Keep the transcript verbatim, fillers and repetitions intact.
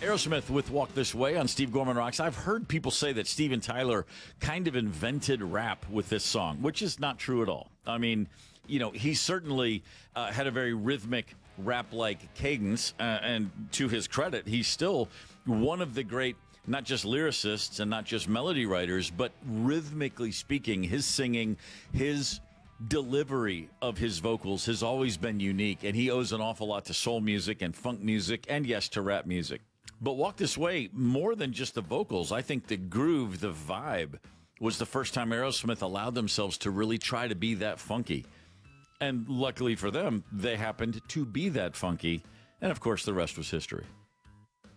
Aerosmith with Walk This Way on Steve Gorman Rocks. I've heard people say that Steven Tyler kind of invented rap with this song, which is not true at all. I mean, you know, he certainly uh, had a very rhythmic rap-like cadence, uh, and to his credit, he's still one of the great, not just lyricists and not just melody writers, but rhythmically speaking, his singing, his delivery of his vocals has always been unique, and he owes an awful lot to soul music and funk music and, yes, to rap music. But Walk This Way, more than just the vocals, I think the groove, the vibe, was the first time Aerosmith allowed themselves to really try to be that funky. And luckily for them, they happened to be that funky. And, of course, the rest was history.